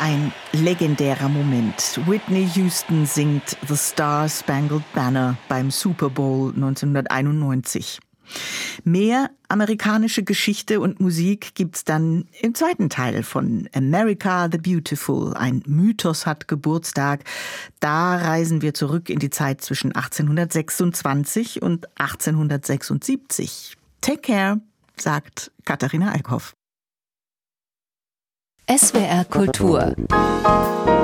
Ein legendärer Moment. Whitney Houston singt The Star-Spangled Banner beim Super Bowl 1991. Mehr amerikanische Geschichte und Musik gibt's dann im zweiten Teil von America the Beautiful. Ein Mythos hat Geburtstag. Da reisen wir zurück in die Zeit zwischen 1826 und 1876. Take care, sagt Katharina Eickhoff. SWR Kultur